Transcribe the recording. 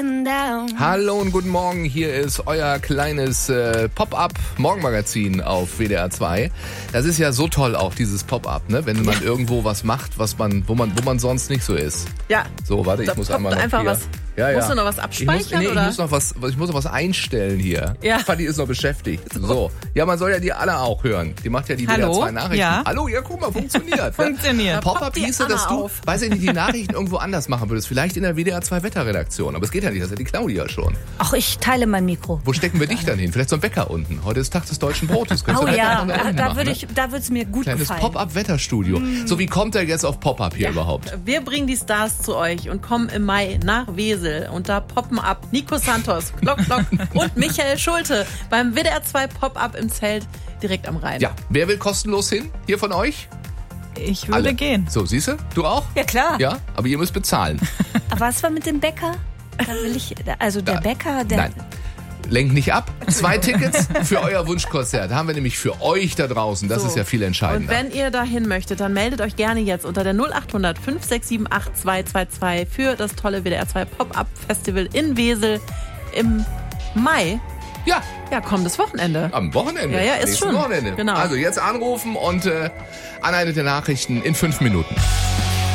Hallo und guten Morgen, hier ist euer kleines Pop-Up-Morgenmagazin auf WDR 2. Das ist ja so toll auch, dieses Pop-Up, ne? Wenn man irgendwo was macht, wo man sonst nicht so ist. Ja. So, warte, ich muss einmal noch einfach hier. Was. Ja. Musst du noch was abspeichern? Ich muss noch was einstellen hier. Ja. Fanny ist noch beschäftigt. So. Ja, man soll ja die Anna auch hören. Die macht ja die WDR 2 Nachrichten. Ja. Hallo, ja, guck mal, funktioniert. Funktioniert. Pop-Up hieße, dass du, weiß ich nicht, die Nachrichten irgendwo anders machen würdest. Vielleicht in der WDR 2 Wetterredaktion. Aber es geht ja nicht, das hat die Claudia schon. Ach, ich teile mein Mikro. Wo stecken wir dich dann hin? Vielleicht so ein Wecker unten. Heute ist Tag des deutschen Brotes. Oh ja, da würde es mir gut Kleines gefallen. Pop-Up-Wetterstudio. So, wie kommt er jetzt auf Pop-Up hier überhaupt? Wir bringen die Stars zu euch und kommen im Mai nach Wesel. Und da poppen ab Nico Santos, Glock und Michael Schulte beim WDR 2 Pop-Up im Zelt direkt am Rhein. Ja, wer will kostenlos hin? Hier von euch? Ich würde Alle. gehen. So, siehst du? Du auch? Ja, klar. Ja, aber ihr müsst bezahlen. Aber was war mit dem Bäcker? Da will ich, also der Bäcker, der... Nein. Lenkt nicht ab. 2 Tickets für euer Wunschkonzert haben wir nämlich für euch da draußen. Das ist ja viel entscheidender. Und wenn ihr dahin möchtet, dann meldet euch gerne jetzt unter der 0800 567 8222 für das tolle WDR 2 Pop-Up Festival in Wesel im Mai. Ja, Ja, kommendes Wochenende. am Wochenende. Ja, ist Nächsten schon. Wochenende. Genau. Also jetzt anrufen und Anna mit den Nachrichten in 5 Minuten.